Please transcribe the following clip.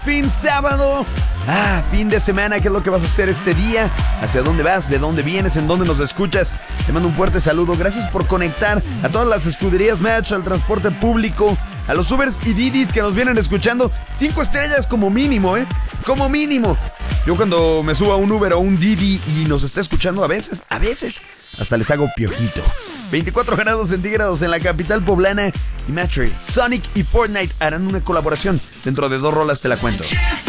fin sábado. Fin de semana, ¿qué es lo que vas a hacer este día? ¿Hacia dónde vas? ¿De dónde vienes? ¿En dónde nos escuchas? Te mando un fuerte saludo. Gracias por conectar a todas las escuderías Match, al transporte público, a los Ubers y Didis que nos vienen escuchando. 5 estrellas como mínimo, como mínimo. Yo cuando me subo a un Uber o un Didi y nos está escuchando a veces, hasta les hago piojito. 24 grados centígrados en la capital poblana y Matry, Sonic y Fortnite harán una colaboración. Dentro de 2 rolas te la cuento.